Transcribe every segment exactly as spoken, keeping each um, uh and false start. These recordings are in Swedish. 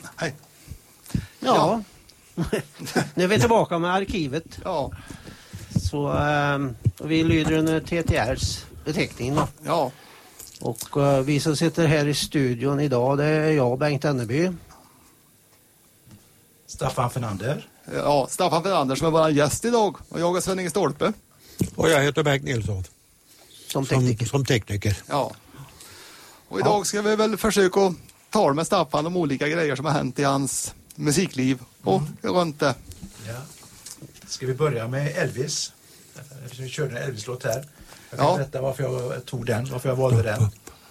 Hej. Ja, ja. Nu är vi tillbaka med arkivet. Ja. Så eh, vi lyder under T T R:s beteckning då. Ja. Och eh, vi som sitter här i studion idag, det är jag, Bengt Enneby. Staffan Fernander. Ja, Staffan Fernander som är vår gäst idag. Och jag är Sven-Inge Stolpe. Och jag heter Bengt Nilsson. Som tekniker. Som, som tekniker. Ja. Och idag ska vi väl försöka tala med Staffan om olika grejer som har hänt i hans musikliv och mm. runt det. Ja. Ska vi börja med Elvis? Vi körde en Elvis-låt här. Jag kan ja. berätta varför jag tog den, varför jag valde den.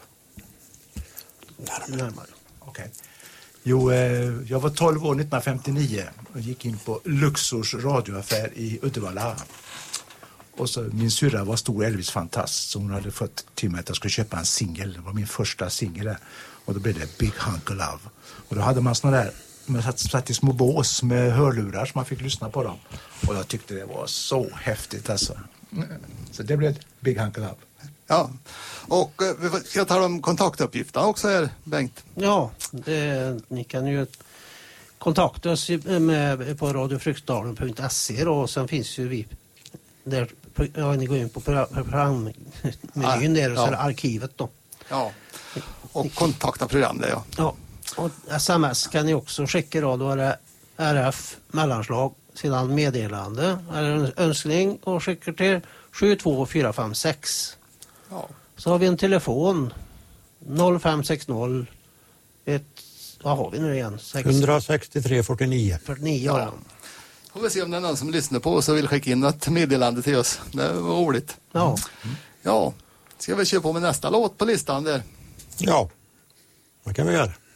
Närmare. Okej. Jo, eh, jag var tolv år nittonhundrafemtionio och gick in på Luxors radioaffär i Uddevalla. Och så min syrra var stor Elvis-fantast, så hon hade fått till mig att jag skulle köpa en singel. Det var min första singel. Och då blev det Big Hunk of Love. Och då hade man såna där, man satt, satt i små bås med hörlurar så man fick lyssna på dem. Och jag tyckte det var så häftigt alltså. Så det blev Big Hunk of Love. Ja, och eh, vi ska ta om kontaktuppgifterna också här, Bengt. Ja, det, ni kan ju kontakta oss med, på radio fryksdalen punkt se och sen finns ju vi där, ja, ni går in på programmenyn där och så är det arkivet då. Ja, och kontakta program där, ja. Ja, och sms kan ni också skicka då, då är det R F mellanslag, sedan meddelande eller en önskning och skickar till sju två fyra fem sex. Ja. Så har vi en telefon noll fem sex noll ett, vad har vi nu igen? ett sex tre fyrtionio. fyrtionio, Ja. ja. Får vi se om det är någon som lyssnar på oss och vill skicka in ett meddelande till oss. Det var roligt. Ja. Ja, ska vi köra på med nästa låt på listan där? Ja, vad kan vi göra?